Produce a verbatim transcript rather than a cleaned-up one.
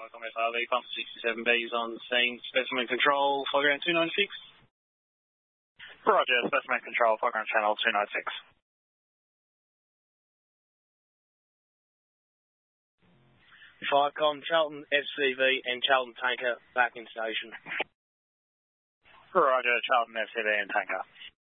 Viacom F R V, pump sixty-seven B is on scene. Specimen control, fly ground two ninety-six. Roger, specimen control, fly ground channel two ninety-six. Viacom, Charlton F C V and Charlton Tanker back in station. Roger, Charlton F C V and Tanker.